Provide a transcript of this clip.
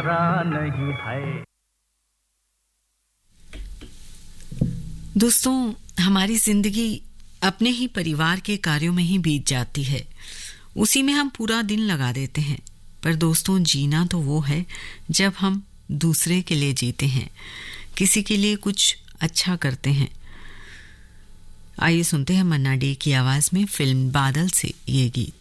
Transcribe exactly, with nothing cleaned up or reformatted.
दूसरा नहीं है। दोस्तों, हमारी जिंदगी अपने ही परिवार के कार्यों में ही बीत जाती है, उसी में हम पूरा दिन लगा देते हैं। पर दोस्तों, जीना तो वो है जब हम दूसरे के लिए जीते हैं, किसी के लिए कुछ अच्छा करते हैं। आइए सुनते हैं मन्ना डे की आवाज में फिल्म बादल से ये गीत।